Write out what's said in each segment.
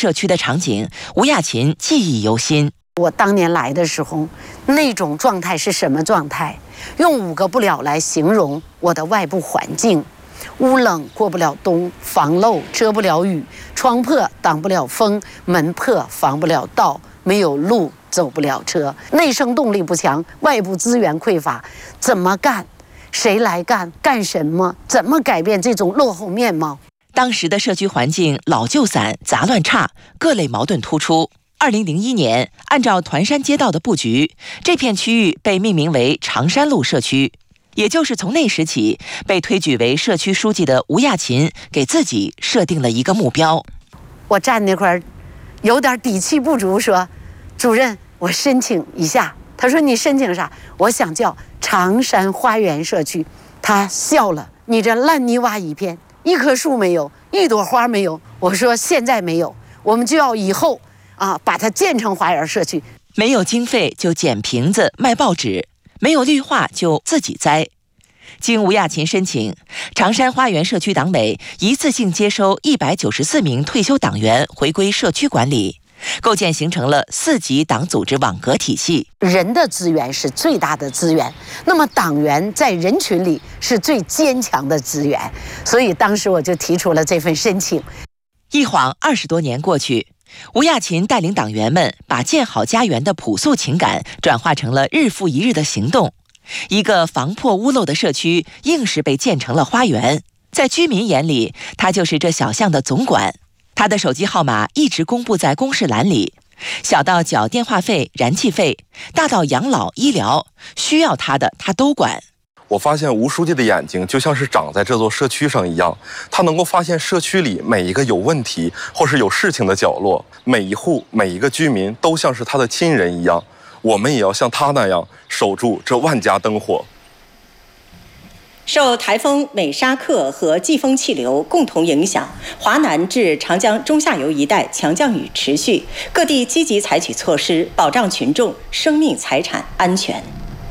社区的场景，吴亚琴记忆犹新。 我当年来的时候，那种状态是什么状态？用5个不了来形容我的外部环境：屋冷过不了冬，房漏遮不了雨，窗破挡不了风，门破防不了盗，没有路走不了车。内生动力不强，外部资源匮乏，怎么干？谁来干？干什么？怎么改变这种落后面貌？ 当时的社区环境老旧散、杂乱差，各类矛盾突出。2001年，按照团山街道的布局，这片区域被命名为长山路社区。也就是从那时起，被推举为社区书记的吴亚琴给自己设定了一个目标。 我站那块儿，有点底气不足，说：“主任，我申请一下。”他说：“你申请啥？”我想叫长山花园社区。他笑了：“你这烂泥洼一片，一棵树没有，一朵花没有。”我说：“现在没有，我们就要以后把它建成花园社区。 没有经费就捡瓶子卖报纸，没有绿化就自己栽。”经吴亚琴申请，长山花园社区党委一次性接收194名退休党员回归社区管理，构建形成了4级党组织网格体系。 人的资源是最大的资源，那么党员在人群里是最坚强的资源，所以当时我就提出了这份申请。 一晃20多年过去，吴亚琴带领党员们把建好家园的朴素情感转化成了日复一日的行动。一个防破屋漏的社区硬是被建成了花园，在居民眼里，他就是这小巷的总管。他的手机号码一直公布在公示栏里，小到缴电话费、燃气费，大到养老、医疗，需要他的他都管。 我发现吴书记的眼睛就像是长在这座社区上一样，他能够发现社区里每一个有问题或是有事情的角落，每一户每一个居民都像是他的亲人一样。我们也要像他那样守住这万家灯火。 受台风美沙克和季风气流共同影响，华南至长江中下游一带强降雨持续，各地积极采取措施，保障群众生命财产安全。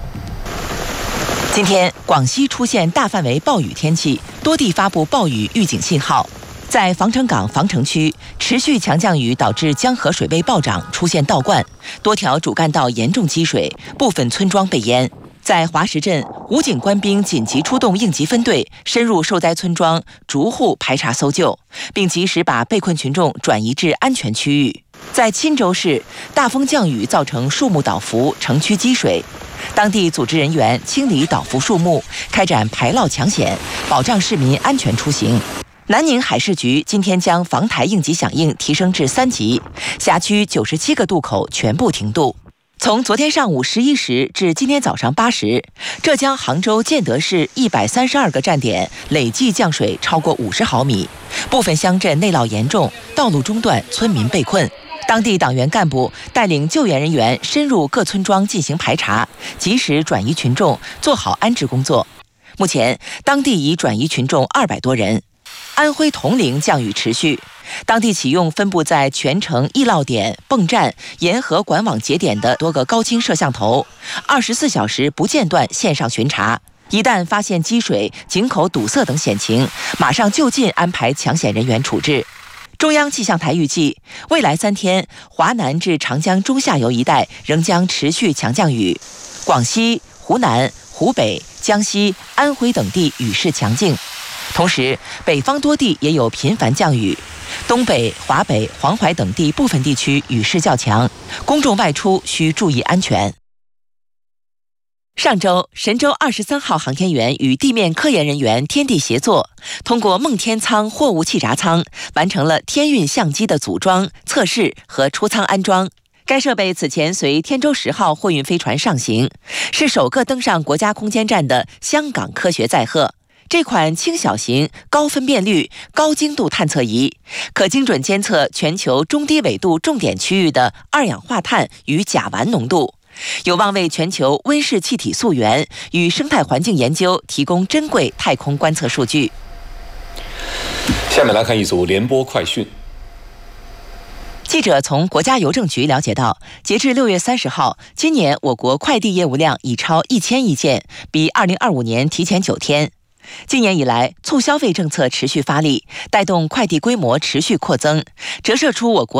今天，广西出现大范围暴雨天气，多地发布暴雨预警信号。在防城港防城区，持续强降雨导致江河水位暴涨，出现倒灌，多条主干道严重积水，部分村庄被淹。在华石镇，武警官兵紧急出动应急分队，深入受灾村庄，逐户排查搜救，并及时把被困群众转移至安全区域。在钦州市，大风降雨造成树木倒伏，城区积水，当地组织人员清理倒伏树木，开展排涝抢险，保障市民安全出行。南宁海事局今天将防台应急响应提升至3级，辖区97个渡口全部停渡。从昨天上午11时至今天早上8时，浙江杭州建德市132个站点累计降水超过50毫米，部分乡镇内涝严重，道路中断，村民被困。当地党员干部带领救援人员深入各村庄进行排查，及时转移群众，做好安置工作。目前，当地已转移群众200多人。安徽铜陵降雨持续，当地启用分布在全城易涝点、泵站、沿河管网节点的多个高清摄像头，24小时不间断线上巡查。一旦发现积水、井口堵塞等险情，马上就近安排抢险人员处置。中央气象台预计，未来3天，华南至长江中下游一带仍将持续强降雨，广西、湖南、湖北、江西、安徽等地雨势强劲。同时，北方多地也有频繁降雨，东北、华北、黄淮等地部分地区雨势较强，公众外出需注意安全。上周，神舟23号航天员与地面科研人员天地协作，通过梦天舱货物气闸舱完成了天运相机的组装、测试和出舱安装。该设备此前随天舟10号货运飞船上行，是首个登上国家空间站的香港科学载荷。这款轻小型、高分辨率、高精度探测仪，可精准监测全球中低纬度重点区域的二氧化碳与甲烷浓度，有望为全球温室气体溯源与生态环境研究提供珍贵太空观测数据。 下面来看一组联播快讯。 记者从国家邮政局了解到，截至6月30号，今年我国快递业务量已超1000亿件，比2025年提前9天。今年以来，促消费政策持续发力，带动快递规模持续扩增，折射出我国